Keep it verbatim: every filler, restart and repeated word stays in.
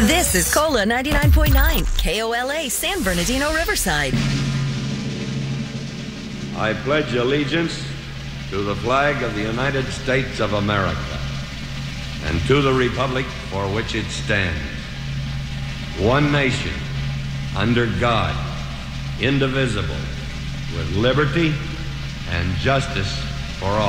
This is Cola ninety-nine point nine, K O L A, San Bernardino, Riverside. I pledge allegiance to the flag of the United States of America and to the republic for which it stands, one nation, under God, indivisible, with liberty and justice for all.